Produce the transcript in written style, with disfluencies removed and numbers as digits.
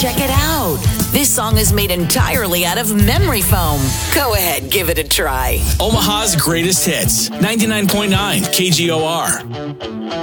Check it out. This song is made entirely out of memory foam. Go ahead, give it a try. Omaha's greatest hits, 99.9 KGOR.